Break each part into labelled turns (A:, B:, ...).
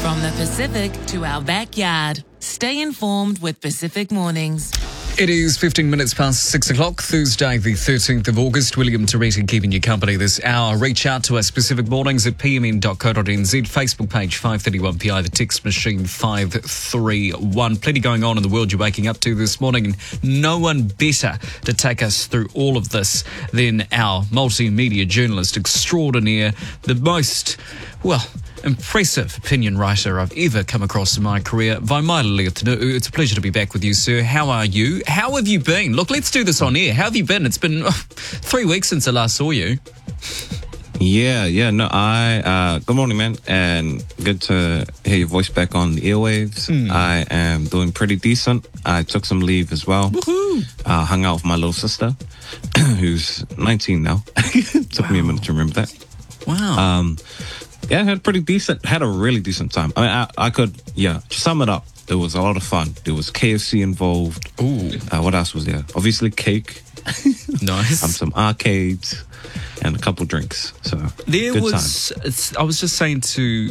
A: From the Pacific to our backyard. Stay informed with Pacific Mornings.
B: It is 15 minutes past 6 o'clock, Thursday the 13th of August. William Teresi keeping you company this hour. Reach out to us Pacific Mornings at pmn.co.nz, Facebook page 531PI, the text machine 531. Plenty going on in the world you're waking up to this morning, and no one better to take us through all of this than our multimedia journalist extraordinaire, the most, impressive opinion writer I've ever come across in my career, Vaimaila Leotonu'u. It's a pleasure to be back with you, sir. How are you? How have you been? Look, let's do this on air. How have you been? It's been 3 weeks since I last saw you.
C: Good morning, man, and good to hear your voice back on the airwaves. I am doing pretty decent. I took some leave as well.
B: Woohoo!
C: Hung out with my little sister, who's 19 now. Took me a minute to remember that.
B: Wow.
C: Had a really decent time. I mean, I could, to sum it up, it was a lot of fun. There was KFC involved.
B: Ooh.
C: What else was there? Obviously cake.
B: Nice.
C: Some arcades and a couple drinks. So,
B: There
C: good
B: was, I was just saying to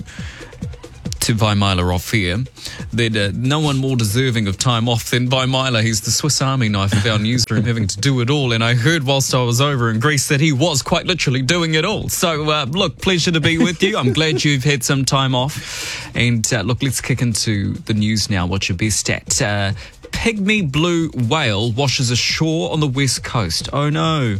B: Vaimaila off here that no one more deserving of time off than Vaimaila. He's the Swiss Army knife of our newsroom, having to do it all. And I heard whilst I was over in Greece that he was quite literally doing it all. So, look, pleasure to be with you. I'm glad you've had some time off. And look, let's kick into the news now. What's your best at? Pygmy blue whale washes ashore on the west coast. Oh, no.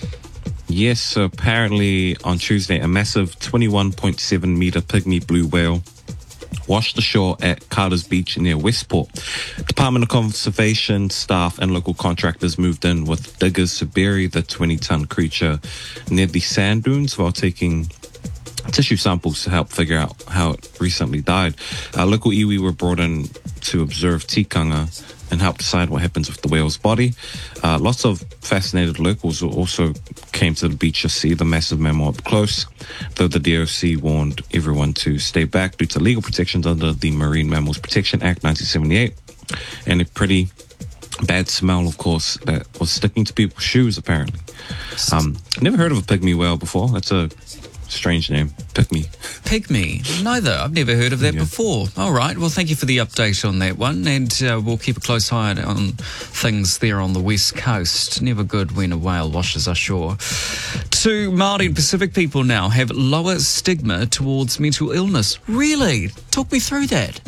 C: Yes, so apparently on Tuesday, a massive 21.7 metre pygmy blue whale washed ashore at Carter's Beach near Westport. Department of Conservation staff and local contractors moved in with diggers to bury the 20-ton creature near the sand dunes while taking tissue samples to help figure out how it recently died. Local iwi were brought in to observe tikanga and help decide what happens with the whale's body. Lots of fascinated locals also came to the beach to see the massive mammal up close, though the DOC warned everyone to stay back due to legal protections under the Marine Mammals Protection Act 1978, and a pretty bad smell, of course, that was sticking to people's shoes, apparently. Never heard of a pygmy whale before. That's a strange name, Pygmy.
B: Pygmy? Neither. I've never heard of that before. All right. Well, thank you for the update on that one. And we'll keep a close eye on things there on the west coast. Never good when a whale washes ashore. To Māori and Pacific people now have lower stigma towards mental illness. Really? Talk me through that.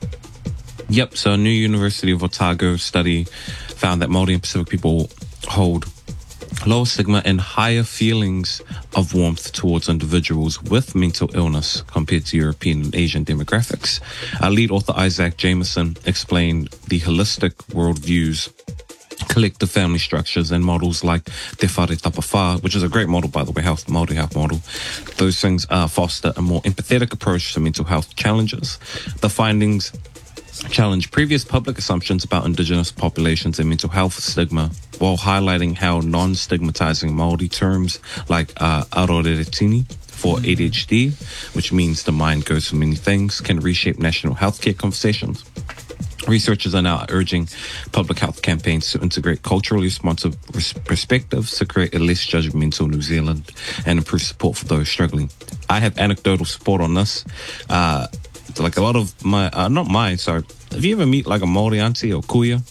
C: Yep. So a new University of Otago study found that Māori and Pacific people hold lower stigma and higher feelings of warmth towards individuals with mental illness compared to European and Asian demographics. Our lead author Isaac Jameson explained the holistic worldviews, collective family structures, and models like Te Whare Tapawha, which is a great model, by the way, Māori health model. Those things foster a more empathetic approach to mental health challenges. The findings challenge previous public assumptions about Indigenous populations and mental health stigma, while highlighting how non-stigmatizing Māori terms like aroreretini for ADHD, which means the mind goes for many things, can reshape national healthcare conversations. Researchers are now urging public health campaigns to integrate culturally responsive perspectives to create a less judgmental New Zealand and improve support for those struggling. I have anecdotal support on this. Like a lot of my, if you ever meet like a Māori auntie or kuya,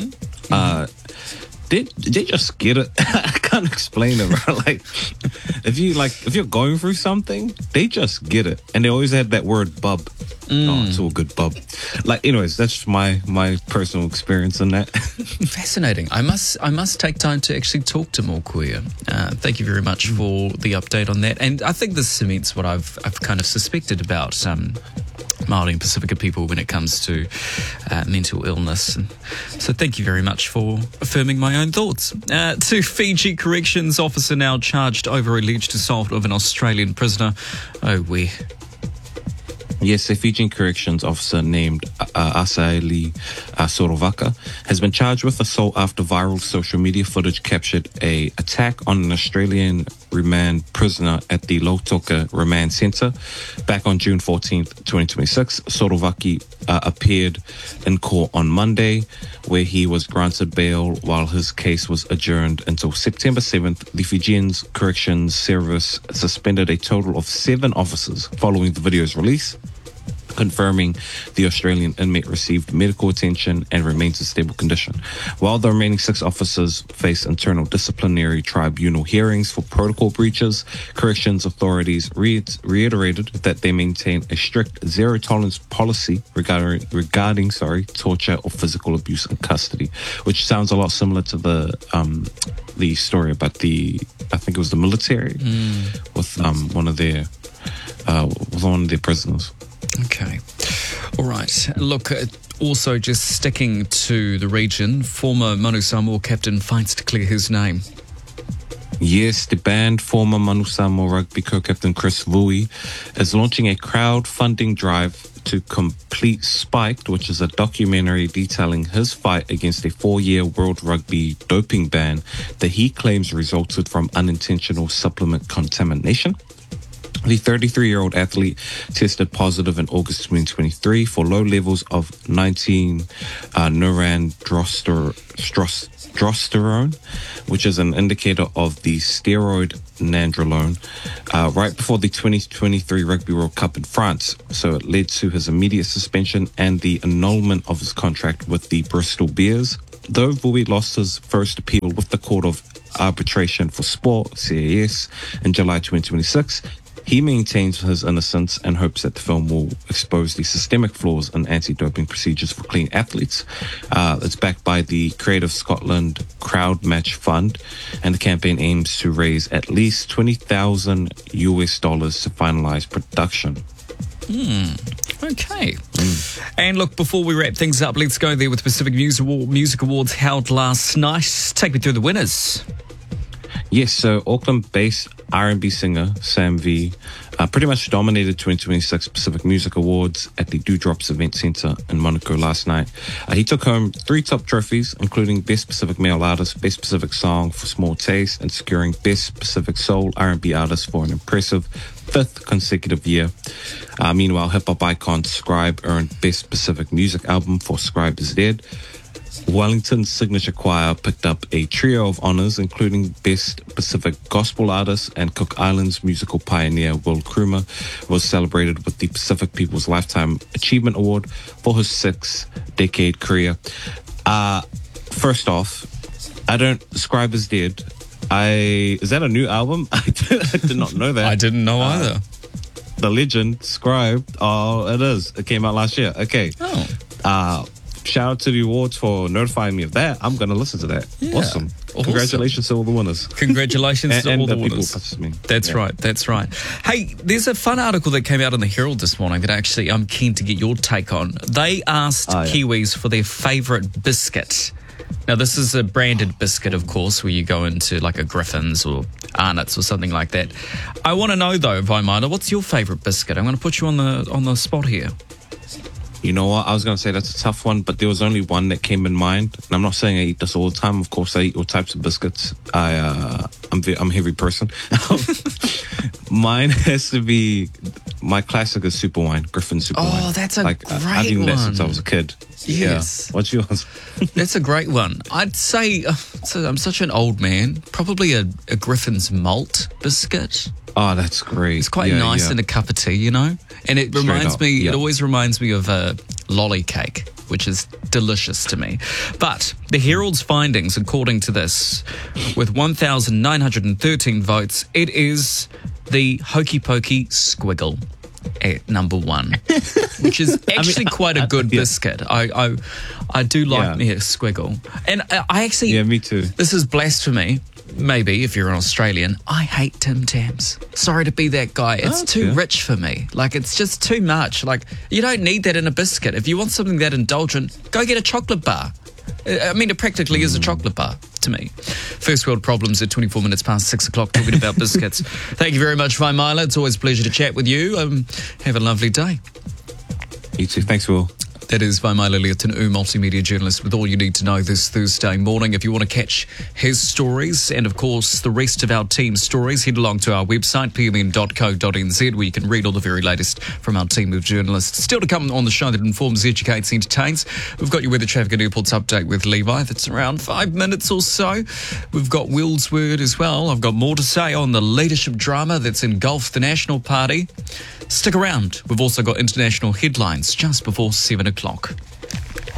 C: they just get it. I can't explain it, bro. Like, if you're going through something, they just get it. And they always had that word bub. Oh, it's all good, bub. Like, anyways, that's my personal experience on that.
B: Fascinating. I must take time to actually talk to more queer. Thank you very much for the update on that. And I think this cements what I've kind of suspected about Māori and Pacifica people when it comes to mental illness. And so thank you very much for affirming my own thoughts. To Fiji corrections officer now charged over alleged assault of an Australian prisoner. Oh, where?
C: Yes, a Fijian corrections officer named Asaeli Sorovaka has been charged with assault after viral social media footage captured a attack on an Australian remand prisoner at the Lautoka Remand Centre back on June 14th, 2026. Sorovaki appeared in court on Monday, where he was granted bail while his case was adjourned until September 7th. The Fijian's Corrections Service suspended a total of 7 officers following the video's release. confirming the Australian inmate received medical attention and remains in stable condition. While the remaining 6 officers face internal disciplinary tribunal hearings for protocol breaches, corrections authorities reiterated that they maintain a strict zero-tolerance policy regarding torture or physical abuse in custody, which sounds a lot similar to the story about I think it was the military with one of their prisoners.
B: Okay. All right. Look, also just sticking to the region, former Manu Samoa captain fights to clear his name.
C: Yes, the banned former Manu Samoa rugby co-captain Chris Vui is launching a crowdfunding drive to complete Spiked, which is a documentary detailing his fight against a 4-year World Rugby doping ban that he claims resulted from unintentional supplement contamination. The 33-year-old athlete tested positive in August 2023 for low levels of 19-norandrosterone, which is an indicator of the steroid nandrolone, right before the 2023 Rugby World Cup in France. So it led to his immediate suspension and the annulment of his contract with the Bristol Bears. Though Vui lost his first appeal with the Court of Arbitration for Sport, CAS, in July 2026, he maintains his innocence and hopes that the film will expose the systemic flaws in anti-doping procedures for clean athletes. It's backed by the Creative Scotland Crowd Match Fund, and the campaign aims to raise at least $20,000 to finalize production.
B: Okay. And look, before we wrap things up, let's go there with Pacific Music Awards held last night. Take me through the winners.
C: Yes, so Auckland-based R&B singer Sam V pretty much dominated 2026 Pacific Music Awards at the Dewdrops Event Centre in Monaco last night. He took home 3 top trophies, including Best Pacific Male Artist, Best Pacific Song for Small Taste, and securing Best Pacific Soul R&B Artist for an impressive 5th consecutive year. Meanwhile, hip-hop icon Scribe earned Best Pacific Music Album for Scribe is Dead. Wellington's Signature Choir picked up a trio of honours, including Best Pacific Gospel Artist, and Cook Islands musical pioneer Will Krumer was celebrated with the Pacific People's Lifetime Achievement Award for his 6-decade career. First off, Scribe is Dead. Is that a new album? I did not know that.
B: I didn't know either.
C: The legend, Scribe. Oh, it is. It came out last year. Okay. Shout out to the awards for notifying me of that. I'm going to listen to that.
B: Yeah.
C: Awesome. Congratulations to all the winners.
B: Congratulations to all the winners. That's right. Hey, there's a fun article that came out in the Herald this morning that actually I'm keen to get your take on. They asked Kiwis for their favourite biscuit. Now, this is a branded biscuit, of course, where you go into like a Griffin's or Arnott's or something like that. I want to know, though, Vaimana, what's your favourite biscuit? I'm going to put you on the spot here.
C: You know what? I was going to say that's a tough one, but there was only one that came in mind. And I'm not saying I eat this all the time. Of course, I eat all types of biscuits. I'm a heavy person. Mine has to be, my classic is Super Wine, Griffin Super Wine.
B: Oh, that's a great one.
C: I've eaten that since I was a kid.
B: Yes.
C: Yeah. What's yours?
B: That's a great one. I'd say, I'm such an old man, probably a Griffin's malt biscuit.
C: Oh, that's great.
B: It's quite nice in a cup of tea, you know? And it it always reminds me of a lolly cake, which is delicious to me. But the Herald's findings, according to this, with 1,913 votes, it is the Hokey Pokey Squiggle at number 1, which is actually quite a good biscuit. I do like me a Squiggle. And I actually...
C: Yeah, me too.
B: This is blasphemy. Maybe if you're an Australian, I hate Tim Tams. Sorry to be that guy. It's too rich for me. Like, it's just too much. Like, you don't need that in a biscuit. If you want something that indulgent, go get a chocolate bar. I mean, it practically is a chocolate bar to me. First World Problems at 24 minutes past 6 o'clock, talking about biscuits. Thank you very much, Vaimala. It's always a pleasure to chat with you. Have a lovely day.
C: You too. Thanks, Will.
B: That is by Maile Tanu, multimedia journalist, with all you need to know this Thursday morning. If you want to catch his stories and, of course, the rest of our team's stories, head along to our website, pmn.co.nz, where you can read all the very latest from our team of journalists. Still to come on the show that informs, educates, entertains. We've got your weather, traffic and airports update with Levi. That's around 5 minutes or so. We've got Will's word as well. I've got more to say on the leadership drama that's engulfed the National Party. Stick around. We've also got international headlines just before 7 o'clock.